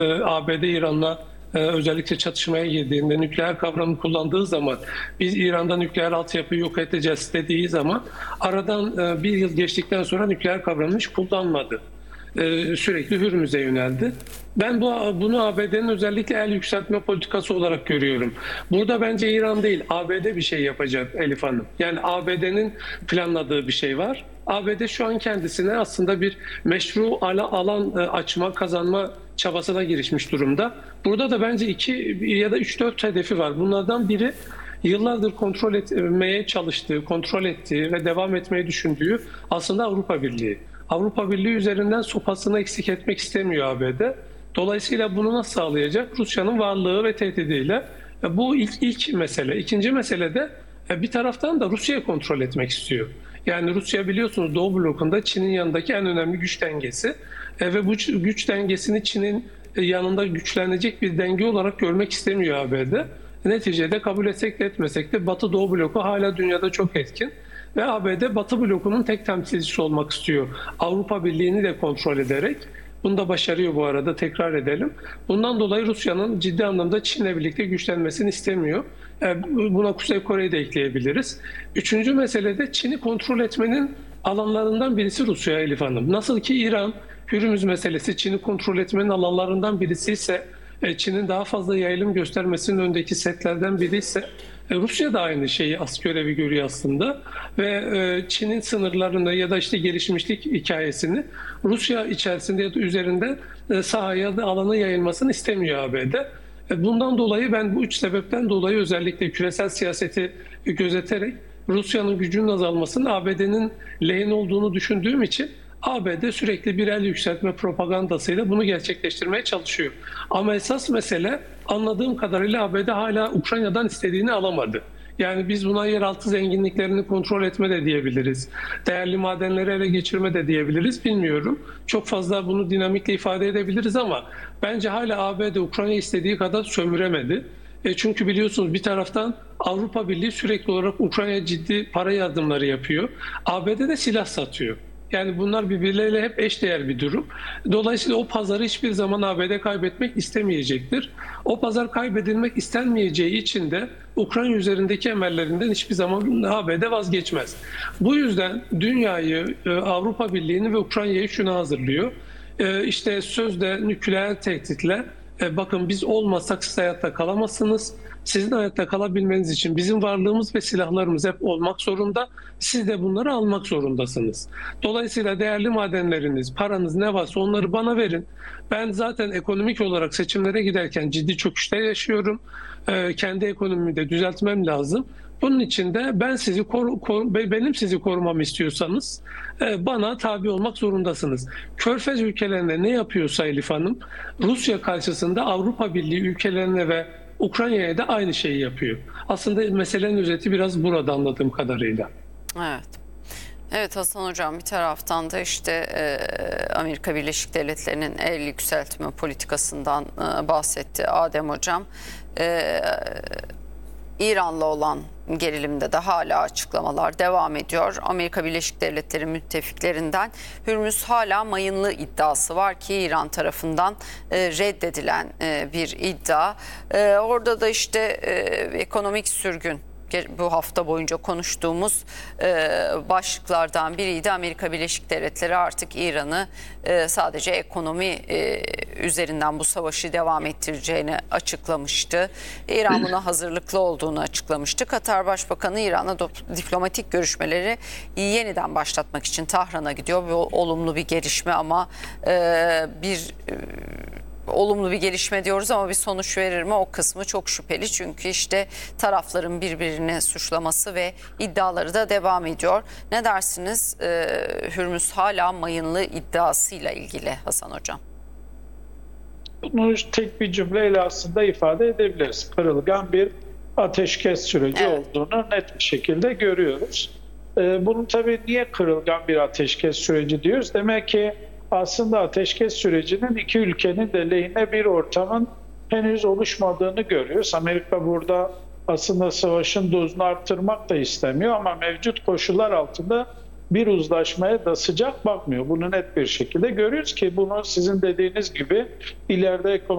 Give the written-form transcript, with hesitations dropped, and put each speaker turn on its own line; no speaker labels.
ABD İran'la özellikle çatışmaya girdiğinde nükleer kavramı kullandığı zaman biz İran'da nükleer altyapıyı yok edeceğiz dediği zaman aradan bir yıl geçtikten sonra nükleer kavramını hiç kullanmadı. Sürekli Hürmüz'e yöneldi. Ben bunu ABD'nin özellikle el yükseltme politikası olarak görüyorum. Burada bence İran değil, ABD bir şey yapacak Elif Hanım. Yani ABD'nin planladığı bir şey var. ABD şu an kendisine aslında bir meşru alan açma, kazanma çabasına girişmiş durumda. Burada da bence 2 ya da 3-4 hedefi var. Bunlardan biri yıllardır kontrol etmeye çalıştığı, kontrol ettiği ve devam etmeyi düşündüğü aslında Avrupa Birliği. Avrupa Birliği üzerinden sopasını eksik etmek istemiyor ABD. Dolayısıyla bunu nasıl sağlayacak? Rusya'nın varlığı ve tehdidiyle. Bu ilk mesele. İkinci mesele de bir taraftan da Rusya'yı kontrol etmek istiyor. Yani Rusya biliyorsunuz Doğu blokunda Çin'in yanındaki en önemli güç dengesi. Ve bu güç dengesini Çin'in yanında güçlenecek bir denge olarak görmek istemiyor ABD. Neticede kabul etsek de etmesek de Batı Doğu bloku hala dünyada çok etkin. Ve ABD Batı blokunun tek temsilcisi olmak istiyor. Avrupa Birliği'ni de kontrol ederek. Bunu da başarıyor bu arada, tekrar edelim. Bundan dolayı Rusya'nın ciddi anlamda Çin'le birlikte güçlenmesini istemiyor. Buna Kuzey Kore'yi de ekleyebiliriz. Üçüncü mesele de Çin'i kontrol etmenin alanlarından birisi Rusya, Elif Hanım. Nasıl ki İran, Hürmüz meselesi Çin'i kontrol etmenin alanlarından birisi ise Çin'in daha fazla yayılım göstermesinin öndeki setlerden biri ise Rusya da aynı şeyi görevi görüyor aslında ve Çin'in sınırlarında ya da işte gelişmişlik hikayesini Rusya içerisinde ya da üzerinde sahaya da alana yayılmasını istemiyor ABD. Bundan dolayı ben bu üç sebepten dolayı özellikle küresel siyaseti gözeterek Rusya'nın gücünün azalmasının ABD'nin lehine olduğunu düşündüğüm için ABD sürekli bir el yükseltme propagandasıyla bunu gerçekleştirmeye çalışıyor. Ama esas mesele anladığım kadarıyla ABD hala Ukrayna'dan istediğini alamadı. Yani biz buna yeraltı zenginliklerini kontrol etme de diyebiliriz. Değerli madenleri ele geçirme de diyebiliriz. Bilmiyorum. Çok fazla bunu dinamikle ifade edebiliriz ama bence hala ABD Ukrayna istediği kadar sömüremedi. Çünkü biliyorsunuz bir taraftan Avrupa Birliği sürekli olarak Ukrayna'ya ciddi para yardımları yapıyor. ABD de silah satıyor. Yani bunlar birbirleriyle hep eşdeğer bir durum. Dolayısıyla o pazarı hiçbir zaman ABD kaybetmek istemeyecektir. O pazar kaybedilmek istenmeyeceği için de Ukrayna üzerindeki emellerinden hiçbir zaman ABD vazgeçmez. Bu yüzden dünyayı, Avrupa Birliği'ni ve Ukrayna'yı şuna hazırlıyor. İşte sözde nükleer tehditle bakın biz olmasak siz hayatta kalamazsınız. Sizin hayatta kalabilmeniz için bizim varlığımız ve silahlarımız hep olmak zorunda. Siz de bunları almak zorundasınız. Dolayısıyla değerli madenleriniz, paranız ne varsa onları bana verin. Ben zaten ekonomik olarak seçimlere giderken ciddi çöküşte yaşıyorum. Kendi ekonomimi de düzeltmem lazım. Bunun için de benim sizi korumamı istiyorsanız bana tabi olmak zorundasınız. Körfez ülkelerine ne yapıyorsa Elif Hanım, Rusya karşısında Avrupa Birliği ülkelerine ve Ukrayna'ya da aynı şeyi yapıyor. Aslında meselenin özeti biraz burada anladığım kadarıyla.
Evet. Evet Hasan Hocam, bir taraftan da işte Amerika Birleşik Devletleri'nin el yükseltme politikasından bahsetti Adem Hocam. İran'la olan gerilimde de hala açıklamalar devam ediyor. Amerika Birleşik Devletleri müttefiklerinden Hürmüz hala mayınlı iddiası var ki İran tarafından reddedilen bir iddia. Orada da işte ekonomik sürgün bu hafta boyunca konuştuğumuz başlıklardan biriydi. Amerika Birleşik Devletleri artık İran'ı sadece ekonomi üzerinden bu savaşı devam ettireceğini açıklamıştı. İran buna hazırlıklı olduğunu açıklamıştı. Katar Başbakanı İran'la diplomatik görüşmeleri yeniden başlatmak için Tahran'a gidiyor. Bu olumlu bir gelişme ama olumlu bir gelişme diyoruz ama bir sonuç verir mi, o kısmı çok şüpheli. Çünkü işte tarafların birbirini suçlaması ve iddiaları da devam ediyor. Ne dersiniz Hürmüz hala mayınlı iddiasıyla ilgili Hasan Hocam?
Bunu tek bir cümleyle aslında ifade edebiliriz. Kırılgan bir ateşkes süreci olduğunu net bir şekilde görüyoruz. Bunun tabii niye kırılgan bir ateşkes süreci diyoruz? Demek ki aslında ateşkes sürecinin iki ülkenin de lehine bir ortamın henüz oluşmadığını görüyoruz. Amerika burada aslında savaşın dozunu arttırmak da istemiyor ama mevcut koşullar altında bir uzlaşmaya da sıcak bakmıyor. Bunu net bir şekilde görüyoruz ki bunu sizin dediğiniz gibi ileride ekonomik